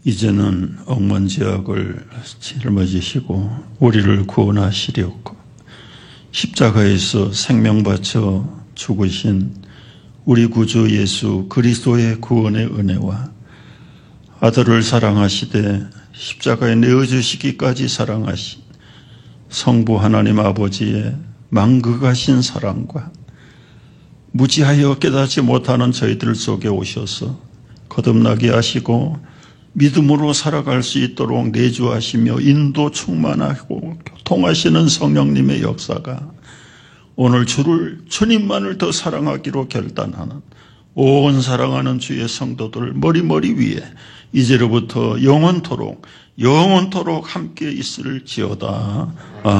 이제는 억만지약을 짊어지시고 우리를 구원하시려고 십자가에서 생명 바쳐 죽으신 우리 구주 예수 그리스도의 구원의 은혜와 아들을 사랑하시되 십자가에 내어주시기까지 사랑하신 성부 하나님 아버지의 망극하신 사랑과 무지하여 깨닫지 못하는 저희들 속에 오셔서 거듭나게 하시고 믿음으로 살아갈 수 있도록 내주하시며 인도 충만하고 교통하시는 성령님의 역사가 오늘 주님만을 더 사랑하기로 결단하는 온 사랑하는 주의 성도들 머리 위에 이제로부터 영원토록 함께 있을지어다.